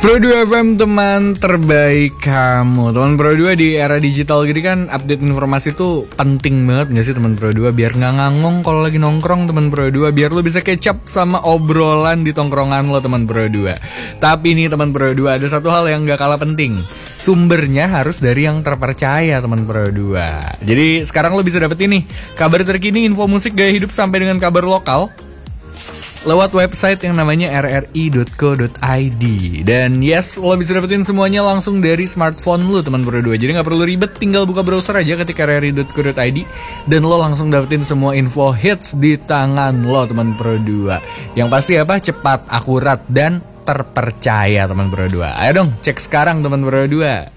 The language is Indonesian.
Pro 2 FM teman terbaik kamu. Teman Pro 2 di era digital gini kan update informasi tuh penting banget gak sih teman Pro 2? Biar gak ngangong kalau lagi nongkrong teman Pro 2. Biar lo bisa kecap sama obrolan di tongkrongan lo teman Pro 2. Tapi nih teman Pro 2 ada satu hal yang gak kalah penting. Sumbernya harus dari yang terpercaya teman Pro 2. Jadi sekarang lo bisa dapet ini kabar terkini, info musik, gaya hidup sampai dengan kabar lokal lewat website yang namanya rri.co.id. Dan yes, lo bisa dapetin semuanya langsung dari smartphone lo teman Pro 2. Jadi gak perlu ribet, tinggal buka browser aja ketika rri.co.id dan lo langsung dapetin semua info hits di tangan lo teman Pro 2. Yang pasti apa? Cepat, akurat, dan terpercaya teman Pro 2. Ayo dong, cek sekarang teman Pro 2.